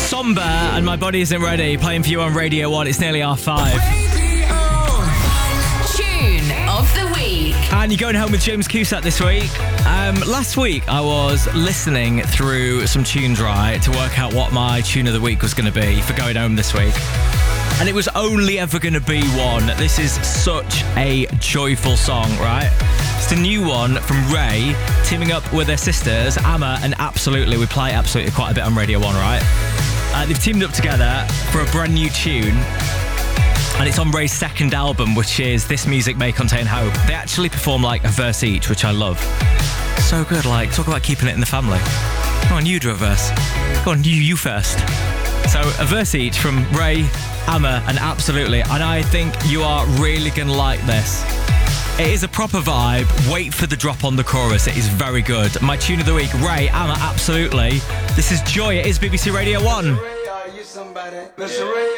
Somber and My Body Isn't Ready, playing for you on Radio 1. It's nearly R5. Tune of the week. And you're going home with James Cusack this week. Last week I was listening through some tunes, right, to work out what my tune of the week was going to be for going home this week. And it was only ever going to be one. This is such a joyful song, right? It's the new one from Ray, teaming up with their sisters, Amma and Absolutely. We play Absolutely quite a bit on Radio 1, right? They've teamed up together for a brand new tune. And it's on Ray's second album, which is This Music May Contain Hope. They actually perform like a verse each, which I love. So good, like, talk about keeping it in the family. Come on, you do a verse. Go on, you first. So a verse each from Ray, Amma and Absolutely. And I think you are really going to like this. It is a proper vibe. Wait for the drop on the chorus. It is very good. My tune of the week, Ray, Amma, Absolutely. This is Joy. It is BBC Radio 1. Are you somebody? Mr. Ray,